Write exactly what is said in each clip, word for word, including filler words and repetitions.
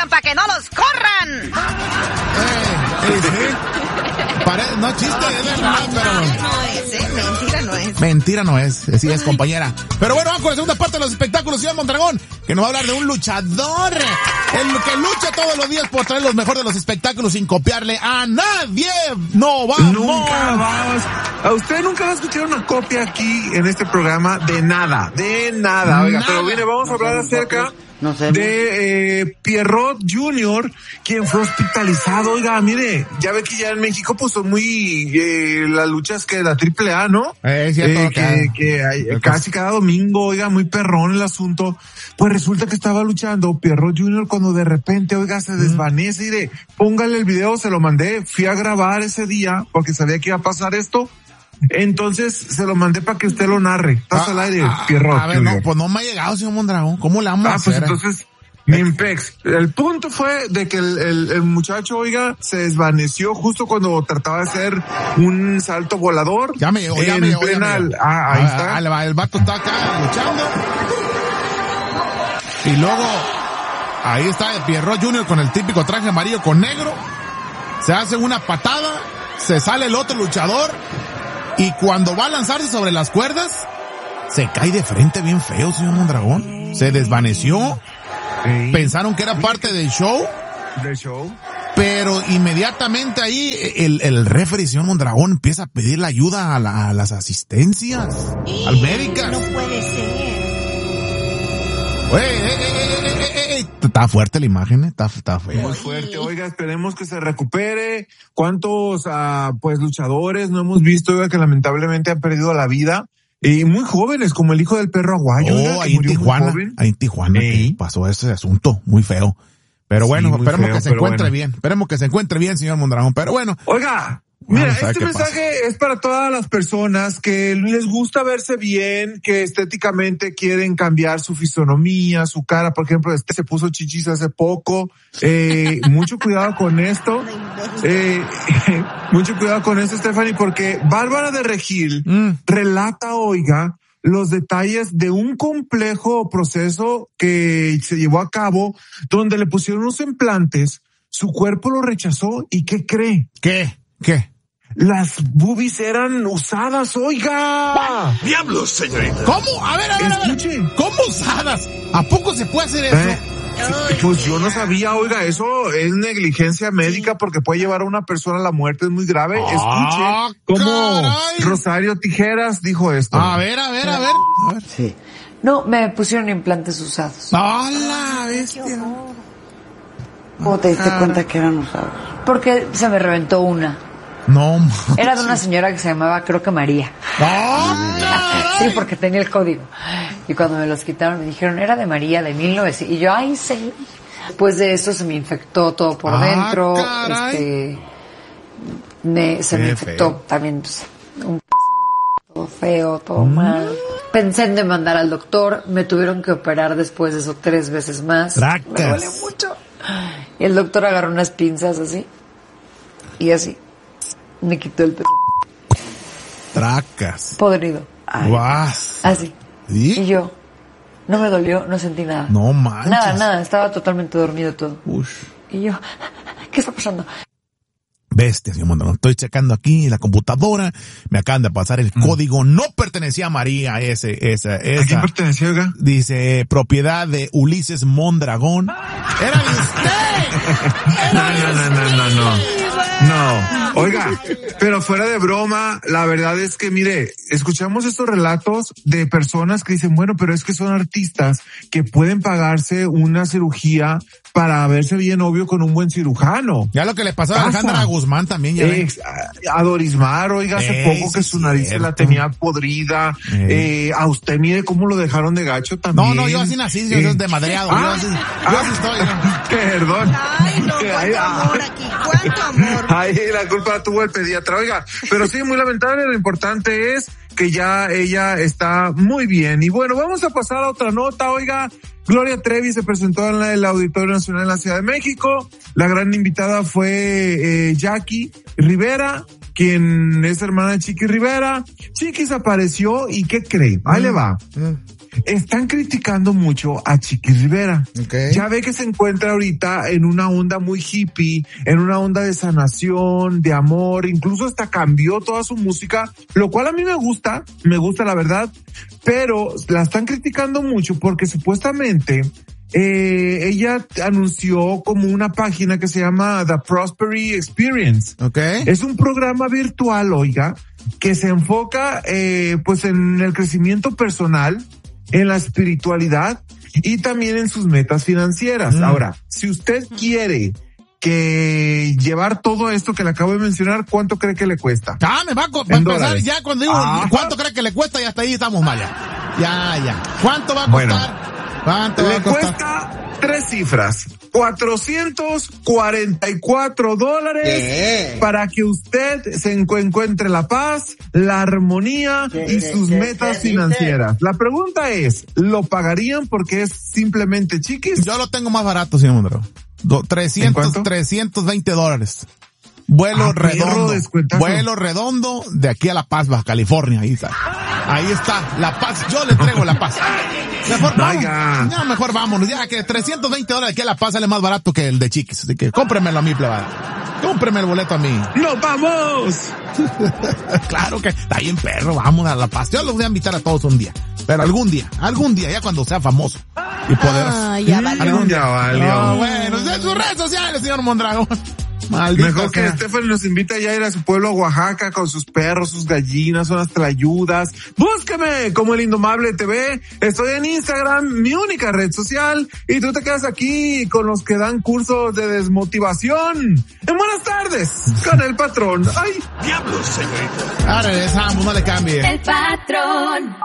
anuncian para que no los corran. Eh, eh, sí. Pare- no chiste, es verdad, pero... No es, ¿eh? Mentira no es. Mentira no es, sí es, compañera. Pero bueno, vamos con la segunda parte de los espectáculos, señor Mondragón, que nos va a hablar de un luchador, el que lucha todos los días por traer los mejores de los espectáculos sin copiarle a nadie. No vamos. Nunca vamos. A usted nunca va a escuchar una copia aquí en este programa de nada, de nada. Oiga, Nada. pero mire, vamos a hablar acerca No sé. de eh, Pierrot junior, quien fue hospitalizado. Oiga, mire, ya ve que ya en México pues son muy eh, las luchas que la triple A, ¿no? Eh, es cierto, Eh, que, que- que hay, casi cada domingo, oiga, muy perrón el asunto. Pues resulta que estaba luchando Pierrot junior cuando de repente, oiga, se desvanece y de, póngale el video, se lo mandé, fui a grabar ese día porque sabía que iba a pasar esto. Entonces se lo mandé para que usted lo narre. Estás Ah, al aire, ah, Pierrot A ver, junior. no, pues no me ha llegado, señor Mondragón. ¿Cómo le vamos a Ah, pues hacer? entonces, Nimpex. El punto fue de que el, el, el muchacho, oiga, se desvaneció justo cuando trataba de hacer un salto volador. Ya me llegó, ya En me llegó, ya plena- me llegó. Ah, ahí Ah, está. ah, le va, el vato está acá luchando. Y luego, ahí está Pierrot junior con el típico traje amarillo con negro. Se hace una patada, se sale el otro luchador. Y cuando va a lanzarse sobre las cuerdas, se cae de frente bien feo, señor Mondragón. Se desvaneció. Sí. Pensaron que era parte del show. De show. Pero inmediatamente ahí el, el referee, señor Mondragón, empieza a pedir la ayuda a, la- a las asistencias, al médicas. No puede ser. Ey, ey, ey, ey, ey, ey, ey. Está fuerte la imagen, ¿eh? está, está fea. Muy fuerte. Oiga, esperemos que se recupere. ¿Cuántos, ah, pues, luchadores no hemos visto, oiga, que lamentablemente han perdido la vida? Y muy jóvenes, como el hijo del perro aguayo. oiga, Oh, que ahí en murió muy Tijuana, joven. ahí en Tijuana Ey. que pasó ese asunto, muy feo. Pero bueno, Sí, muy esperemos feo, que se pero encuentre bueno. bien, esperemos que se encuentre bien, señor Mondragón. Pero bueno, Oiga, mira, Vamos a ver este qué mensaje es para todas las personas que les gusta verse bien, que estéticamente quieren cambiar su fisonomía, su cara. Por ejemplo, este se puso chichis hace poco. Eh, mucho cuidado con esto. Eh, mucho cuidado con esto, Stephanie, porque Bárbara de Regil Mm. relata, oiga, los detalles de un complejo proceso que se llevó a cabo donde le pusieron unos implantes, su cuerpo lo rechazó y ¿qué cree? ¿qué? ¿Qué? Las boobies eran usadas, oiga. ¡Diablos, señorita! ¿Cómo? A ver, a ver, a ver. Escuchen. ¿Cómo usadas? ¿A poco se puede hacer eso? Eh, Pues yo no sabía, oiga, eso es negligencia médica porque puede llevar a una persona a la muerte, es muy grave. Ah, Escuche cómo caray. Rosario Tijeras dijo esto. A ver, a ver, a ver. A ver. Sí. No, me pusieron implantes usados. ¡A la bestia! ¿Cómo te diste Cara. cuenta que eran usados? Porque se me reventó una. No, ma- Era de una señora que se llamaba, creo que María. ¡Ah, Sí, caray! porque tenía el código. Y cuando me los quitaron me dijeron, era de María de mil novecientos. Y yo, ay, sí. Después de eso se me infectó todo por Ah, dentro. caray. Este, me, se me Qué infectó feo. también pues, un todo feo, todo mal. Pensé en demandar al doctor. Me tuvieron que operar después de eso tres veces más. Tracas. Me duele mucho. Y el doctor agarró unas pinzas así. Y así. Me quitó el pedo Tracas. podrido. Guas. Así. ¿Sí? Y yo, no me dolió, no sentí nada. No manches. Nada, nada, estaba totalmente dormido todo. Ush. Y yo, ¿qué está pasando? Bestia, señor Mondragón. Estoy checando aquí en la computadora. Me acaban de pasar el código. No pertenecía a María ese, esa, ¿A quién esa. pertenecía, oiga? Dice, propiedad de Ulises Mondragón. ¡Era de usted! No, no, no, no, no, no. No, oiga, pero fuera de broma, la verdad es que, mire, escuchamos estos relatos de personas que dicen, bueno, pero es que son artistas que pueden pagarse una cirugía para verse bien obvio con un buen cirujano. Ya lo que le pasó a Pasa. Alejandra Guzmán también, ya ven. Ex- a, a Dorismar, oiga, hace Ey, poco que sí, su nariz se la cierto. tenía podrida. Ey. Eh, a usted mire cómo lo dejaron de gacho también. No, no, yo así nací, yo Eh, soy de madreado. Yo ah, así, yo ah, así estoy. ¿no? Perdón. Ay, no, Ay, cuánto ah. amor aquí, cuánto amor. Ay, la culpa la tuvo el pediatra, oiga. Pero sí, muy lamentable, lo importante es que ya ella está muy bien. Y bueno, vamos a pasar a otra nota, oiga. Gloria Trevi se presentó en la, el Auditorio Nacional en la Ciudad de México. La gran invitada fue eh, Jackie Rivera, quien es hermana de Chiqui Rivera. Chiquis apareció y ¿qué cree? Ahí le va. están criticando mucho a Chiqui Rivera. Okay. Ya ve que se encuentra ahorita en una onda muy hippie, en una onda de sanación, de amor, incluso hasta cambió toda su música, lo cual a mí me gusta, me gusta la verdad, pero la están criticando mucho porque supuestamente Eh, ella anunció como una página que se llama The Prosperity Experience. Okay. Es un programa virtual, oiga, que se enfoca eh, pues en el crecimiento personal, en la espiritualidad y también en sus metas financieras. Mm. Ahora, si usted quiere que llevar todo esto que le acabo de mencionar, ¿cuánto cree que le cuesta? Ah, me va a, va a empezar ya cuando digo, ah. ¿cuánto cree que le cuesta? Y hasta ahí estamos mal ya. Ya, ya. ¿Cuánto va a costar? Bueno. ¿Cuánto va Le a costar? cuesta tres cifras, cuatrocientos cuarenta y cuatro dólares ¿Qué? Para que usted se encuentre la paz, la armonía y sus metas financieras. La pregunta es, ¿lo pagarían porque es simplemente Chiquis? Yo lo tengo más barato, señor Mondragón. trescientos, trescientos veinte dólares. Vuelo ah, redondo. Vuelo redondo de aquí a La Paz, Baja California. Ahí está. Ahí está. La Paz. Yo le traigo La Paz. Mejor vamos. Ya, mejor vámonos. Ya que trescientos veinte dólares aquí a La Paz sale más barato que el de Chiquis. Así que cómpremelo a mí, plebada. Cómpreme el boleto a mí. ¡Nos vamos! Claro que está bien, perro. Vamos a La Paz. Yo los voy a invitar a todos un día. Pero algún día, algún día, ya cuando sea famoso y poderoso. Ah, ya valió. Algún día valió. No, bueno, en sus redes sociales, señor Mondragón. Maldita Mejor que Stephanie nos invita ya a ir a su pueblo, a Oaxaca, con sus perros, sus gallinas, unas tlayudas. Búsqueme como El Indomable T V. Estoy en Instagram, mi única red social. Y tú te quedas aquí con los que dan cursos de desmotivación. En Buenas Tardes, con el patrón. ¡Ay, diablos, señorita! Ahora regresamos, no le cambie. El patrón.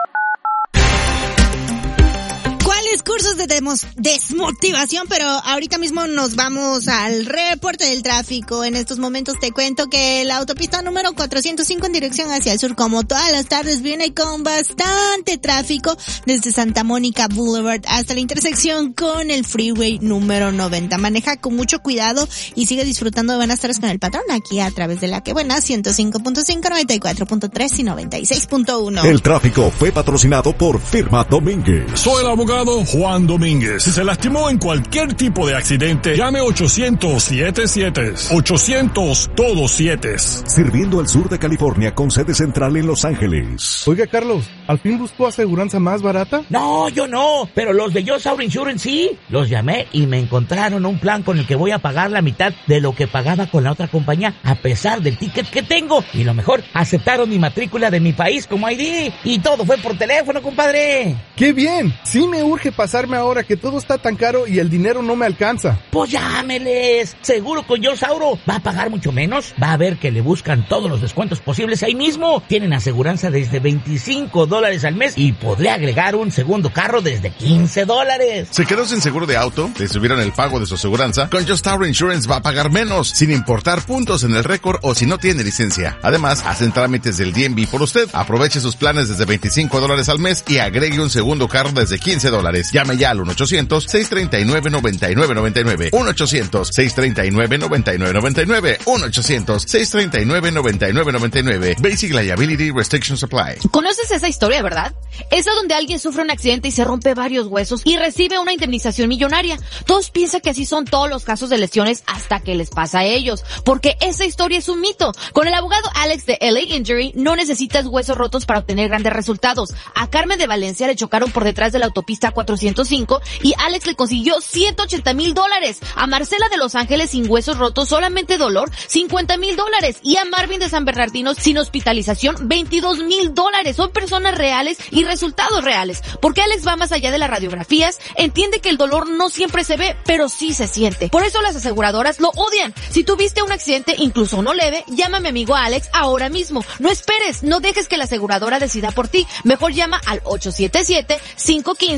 ¿Cuáles cursos de demos, desmotivación? Pero ahorita mismo nos vamos al reporte del tráfico. En estos momentos te cuento que la autopista número cuatrocientos cinco en dirección hacia el sur, como todas las tardes, viene con bastante tráfico desde Santa Mónica Boulevard hasta la intersección con el freeway número noventa. Maneja con mucho cuidado y sigue disfrutando de Buenas Tardes con el patrón aquí a través de la que buena ciento cinco punto cinco, noventa y cuatro punto tres y noventa y seis punto uno. El tráfico fue patrocinado por Firma Domínguez. Soy el abogado Juan Domínguez. Si se lastimó en cualquier tipo de accidente, llame ochocientos siete siete. ochocientos todos siete. Sirviendo al sur de California con sede central en Los Ángeles. Oiga, Carlos, ¿al fin buscó aseguranza más barata? No, yo no, pero los de Just Auto Insurance sí. Los llamé y me encontraron un plan con el que voy a pagar la mitad de lo que pagaba con la otra compañía, a pesar del ticket que tengo. Y lo mejor, aceptaron mi matrícula de mi país como I D. Y todo fue por teléfono, compadre. ¡Qué bien! Sí me urge pasarme ahora que todo está tan caro y el dinero no me alcanza. Pues llámeles. Seguro con Yo Sauro va a pagar mucho menos. Va a ver que le buscan todos los descuentos posibles ahí mismo. Tienen aseguranza desde veinticinco dólares al mes y podré agregar un segundo carro desde quince dólares. ¿Se quedó sin seguro de auto? ¿Le subieron el pago de su aseguranza? Con Just Auto Insurance va a pagar menos, sin importar puntos en el récord o si no tiene licencia. Además, hacen trámites del D M V por usted. Aproveche sus planes desde veinticinco dólares al mes y agregue un segundo carro desde quince dólares. Llame ya al uno ochocientos, seiscientos treinta y nueve, noventa y nueve noventa y nueve. uno ochocientos, seiscientos treinta y nueve, noventa y nueve noventa y nueve. uno ochocientos, seiscientos treinta y nueve, noventa y nueve noventa y nueve. Basic Liability Restrictions Apply. ¿Conoces esa historia, verdad? Esa donde alguien sufre un accidente y se rompe varios huesos y recibe una indemnización millonaria. Todos piensan que así son todos los casos de lesiones hasta que les pasa a ellos, porque esa historia es un mito. Con el abogado Alex de L A Injury no necesitas huesos rotos para obtener grandes resultados. A Carmen de Valencia le chocaron por detrás de la autopista cuatrocientos cinco y Alex le consiguió ciento ochenta mil dólares. A Marcela de Los Ángeles sin huesos rotos, solamente dolor, cincuenta mil dólares. Y a Marvin de San Bernardino sin hospitalización, veintidós mil dólares. Son personas reales y resultados reales. Porque Alex va más allá de las radiografías, entiende que el dolor no siempre se ve, pero sí se siente. Por eso las aseguradoras lo odian. Si tuviste un accidente, incluso no leve, llama a mi amigo Alex ahora mismo. No esperes, no dejes que la aseguradora decida por ti. Mejor llama al ocho siete siete, cinco uno cinco, uno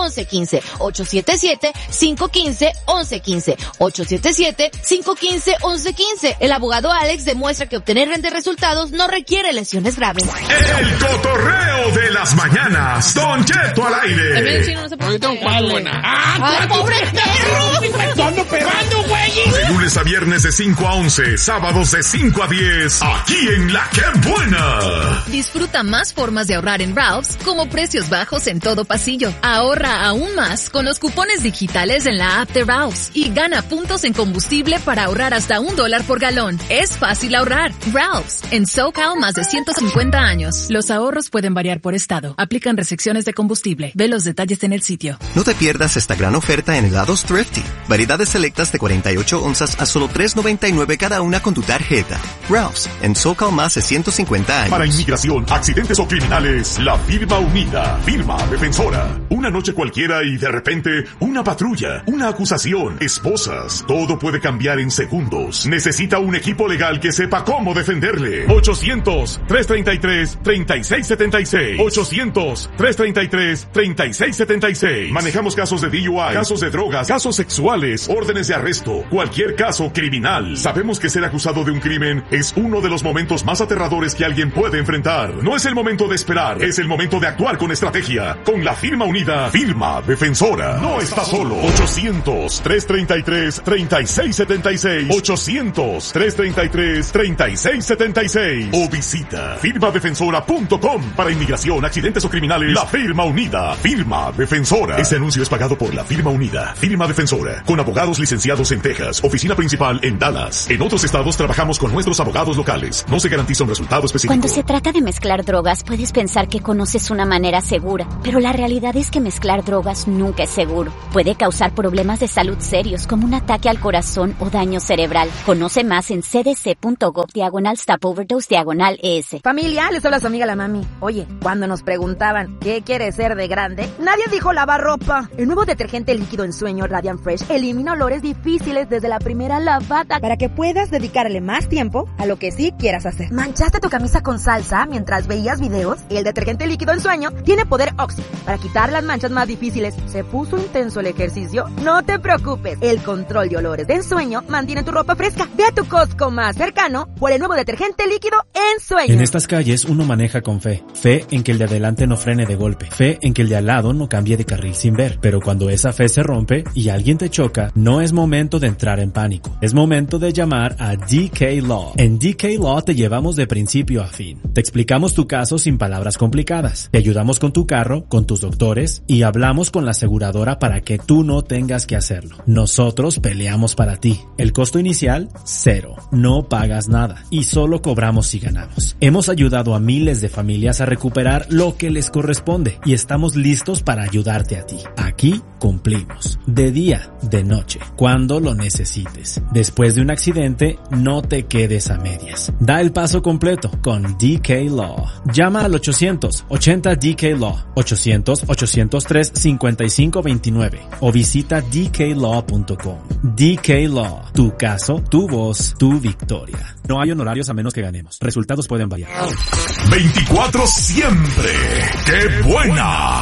once quince. ocho siete siete, cinco uno cinco, once quince. ocho siete siete, cinco uno cinco, once quince. El abogado Alex demuestra que obtener grandes resultados no requiere lesiones graves. El cotorreo de las mañanas. Don Cheto al aire. Ahorita un cuatro buena. ¡Ah, pobre perro! ¡Ando pegando, güey! De lunes a viernes de cinco a once, sábados de cinco a diez, aquí en La Que Buena. Disfruta más formas de ahorrar en Ralph's, como precios bajos en todo pasillo. Ahorra aún más con los cupones digitales en la app de Ralph's y gana puntos en combustible para ahorrar hasta un dólar por galón. Es fácil ahorrar. Ralph's, en SoCal más de ciento cincuenta años. Los ahorros pueden variar por estado. Aplican restricciones de combustible. Ve los detalles en el sitio. No te pierdas esta gran oferta en helados Thrifty. Variedades selectas de cuarenta y ocho onzas a solo tres noventa y nueve cada una con tu tarjeta. Ralph's, en SoCal más de ciento cincuenta años. Para inmigración, accidentes o criminales, la firma unida, firma defensora. Una noche cualquiera y de repente una patrulla, una acusación, esposas. Todo puede cambiar en segundos. Necesita un equipo legal que sepa cómo defenderle. ochocientos, trescientos treinta y tres, treinta y seis setenta y seis. ochocientos, trescientos treinta y tres, treinta y seis setenta y seis. Manejamos casos de D U I, casos de drogas, casos sexuales, órdenes de arresto, cualquier caso criminal. Sabemos que ser acusado de un crimen es uno de los momentos más aterradores que alguien puede enfrentar. No es el momento de esperar, es el momento de actuar con estrategia. Con la firma unida, firma defensora. No está solo. ochocientos, trescientos treinta y tres, treinta y seis setenta y seis. ochocientos, trescientos treinta y tres, treinta y seis setenta y seis. O visita firma defensora punto com. Para inmigración, accidentes o criminales, la firma unida, firma defensora. Este anuncio es pagado por la firma unida, firma defensora, con abogados licenciados en Texas, oficina principal en Dallas. En otros estados trabajamos con nuestros abogados locales. No se garantiza un resultado específico. Cuando se trata de mezclar drogas, puedes pensar que conoces una manera segura, pero la realidad es que mezclar drogas nunca es seguro. Puede causar problemas de salud serios como un ataque al corazón o daño cerebral. Conoce más en cdc.gov diagonal stop overdose diagonal es. Familia, les habla su amiga la mami. Oye, cuando nos preguntaban ¿qué quieres ser de grande? Nadie dijo lavar ropa. El nuevo detergente líquido en sueño Radiant Fresh elimina olores difíciles desde la primera lavada para que puedas dedicarle más tiempo a lo que sí quieras hacer. ¿Manchaste tu camisa con salsa mientras veías videos? El detergente líquido en sueño tiene poder Oxy para quitar las manchas más difíciles. ¿Se puso intenso el ejercicio? No te preocupes. El control de olores de ensueño mantiene tu ropa fresca. Ve a tu Costco más cercano por el nuevo detergente líquido en sueño. En estas calles uno maneja con fe. Fe en que el de adelante no frene de golpe. Fe en que el de al lado no cambie de carril sin ver. Pero cuando esa fe se rompe y alguien te choca, no es momento de entrar en pánico. Es momento de llamar a D K Law. En D K Law te llevamos de principio a fin. Te explicamos tu caso sin palabras complicadas. Te ayudamos con tu carro, con tus doctores y hablamos con la aseguradora para que tú no tengas que hacerlo. Nosotros peleamos para ti. El costo inicial, cero. No pagas nada y solo cobramos si ganamos. Hemos ayudado a miles de familias a recuperar lo que les corresponde y estamos listos para ayudarte a ti. Aquí cumplimos. De día, de noche, cuando lo necesites. Después de un accidente, no te quedes a medias. Da el paso completo con D K Law. Llama al ochocientos ochenta D K Law, ochocientos, ochocientos tres, cincuenta y cinco veintinueve o visita d k law punto com. D K Law. Tu caso, tu voz, tu victoria. No hay honorarios a menos que ganemos. Resultados pueden variar. veinticuatro siempre. ¡Qué buena!